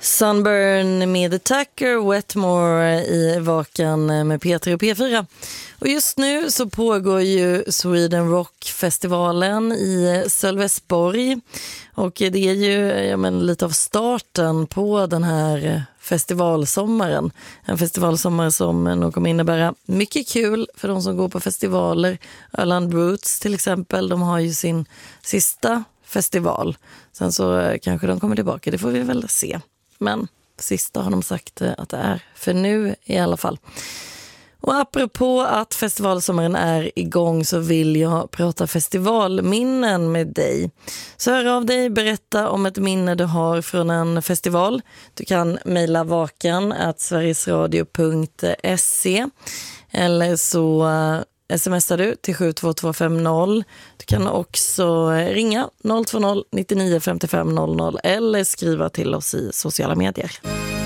Sunburn med The Tucker, Wetmore i Vaken med P3 och P4. Och just nu så pågår ju Sweden Rock-festivalen i Sölvesborg. Och det är ju lite av starten på den här festivalsommaren. En festivalsommar som nog kommer innebära mycket kul för de som går på festivaler. Öland Roots till exempel, de har ju sin sista festival. Sen så kanske de kommer tillbaka, det får vi väl se. Men sista har de sagt att det är för nu i alla fall. Och apropå att festivalsommaren är igång så vill jag prata festivalminnen med dig. Så hör av dig, berätta om ett minne du har från en festival. Du kan mejla vakan@sverigesradio.se eller så smsar du till 72250. Du kan också ringa 020 99 55 00 eller skriva till oss i sociala medier.